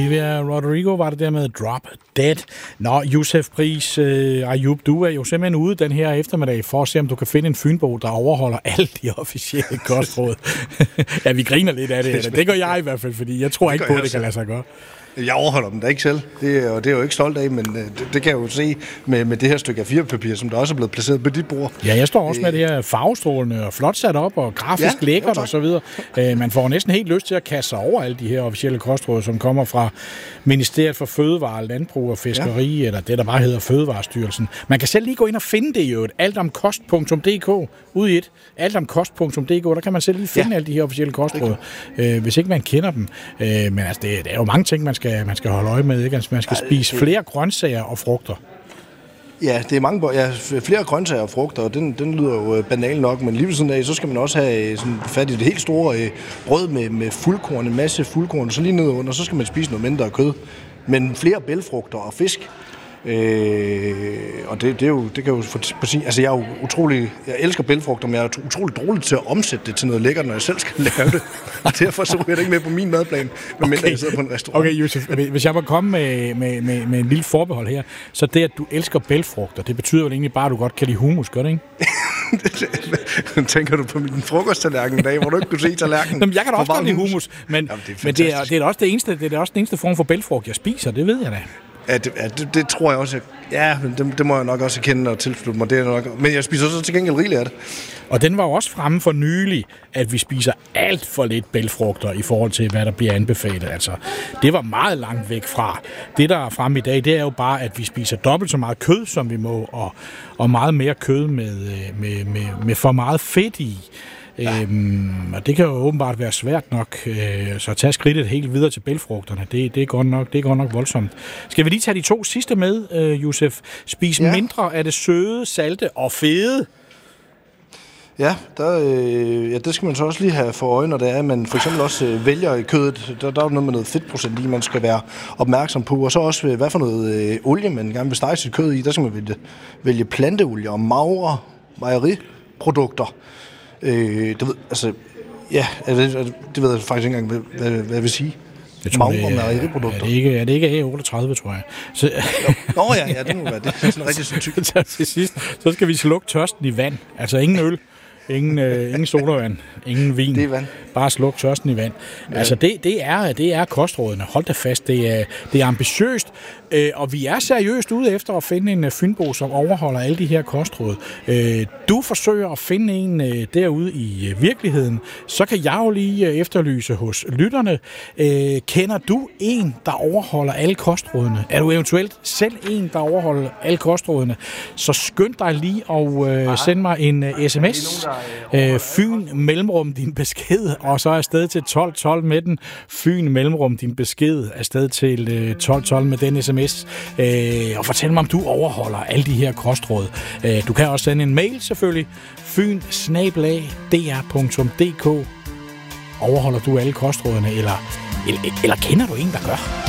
Olivia Rodrigo var det der med Drop Dead. Nå, Josef Pris Ayub, du er jo simpelthen ude den her eftermiddag for at se, om du kan finde en fynbo, der overholder alle de officielle kostråd. Ja, vi griner lidt af det. Eller? Det gør jeg i hvert fald, fordi jeg tror ikke på, at det kan lade sig gøre. Jeg overholder dem da ikke selv. Det er jeg jo ikke stolt af, men det kan jeg jo se med det her stykke A4-papir, som der også er blevet placeret på dit bord. Ja, jeg står også med det her farvestrålende og flot sat op og grafisk lækkert og så videre. Man får næsten helt lyst til at kaste sig over alle de her officielle kostråd, som kommer fra Ministeriet for Fødevare, Landbrug og Fiskeri, eller det, der bare hedder Fødevarestyrelsen. Man kan selv lige gå ind og finde det jo, altomkost.dk, ude i altomkost.dk, der kan man selv lige finde alle de her officielle kostråd, hvis ikke man kender dem. Men altså, det er jo mange ting, man skal holde øje med, ikke? Altså, man skal spise flere grøntsager og frugter. Ja, det er mange flere grøntsager og frugter, og den lyder jo banal nok, men lige ved siden af, så skal man også have sådan fat i det helt store brød med fuldkorn, en masse fuldkorn, så lige ned under, så skal man spise noget mindre kød, men flere bælgfrugter og fisk. Og det kan jo sige, altså jeg elsker bælgfrugter, men jeg er utrolig dårlig til at omsætte det til noget lækkert, når jeg selv skal lave det. Og derfor så er det ikke med på min madplan, medmindre jeg sidder på en restaurant. Okay, Josef, hvis jeg må komme med en lille forbehold her, så det, at du elsker bælgfrugter, det betyder jo egentlig bare, at du godt kan lide hummus, gør det ikke? Tænker du på min frokosttallerken i dag, hvor du ikke kunne se tallerkenen? Jamen, jeg kan da også godt lide hummus, men det er også det eneste form for bælgfrugt, jeg spiser, det ved jeg da. Ja, det tror jeg også. Ja, det må jeg nok også kende og tilslutte mig. Det er nok, men jeg spiser så til gengæld rigeligt af det. Og den var jo også fremme for nylig, at vi spiser alt for lidt bælgfrugter i forhold til, hvad der bliver anbefalet. Altså, det var meget langt væk fra. Det, der er fremme i dag, det er jo bare, at vi spiser dobbelt så meget kød, som vi må, og meget mere kød med for meget fedt i. Ja. Og det kan jo åbenbart være svært nok, så at tage skridtet helt videre til bælgfrugterne, det er godt nok voldsomt. Skal vi lige tage de to sidste med, Josef? Spis mindre af det søde, salte og fede. Ja, det skal man så også lige have for øje, når det er, at man for eksempel også vælger i kødet. Der er noget med noget fedtprocent i, man skal være opmærksom på. Og så også, hvad for noget olie, man gerne vil stege sit kød i. Der skal man vælge planteolie og magre mejeriprodukter. Det ved jeg faktisk ikke engang, hvad jeg vil sige. Er det ikke A38, tror jeg. Så... ja, det må være det. Det er sådan rigtig syntygt. Til sidst, så skal vi slukke tørsten i vand. Altså ingen øl, ingen sodavand, ingen vin. Det er vand. Bare sluk tørsten i vand. Ja. Altså det er kostrådene. Hold da fast, det er ambitiøst, og vi er seriøst ude efter at finde en fynbo, som overholder alle de her kostråd. Du forsøger at finde en derude i virkeligheden, så kan jeg jo lige efterlyse hos lytterne. Kender du en, der overholder alle kostrådene? Er du eventuelt selv en, der overholder alle kostrådene? Så skynd dig lige og send mig en sms. Fyn mellemrum din besked, og så afsted til 1212 med den. Fyn mellemrum din besked afsted til 1212 med den sms. Og fortæl mig, om du overholder alle de her kostråd. Du kan også sende en mail selvfølgelig. fyn@dr.dk. Overholder du alle kostrådene, eller kender du en, der gør?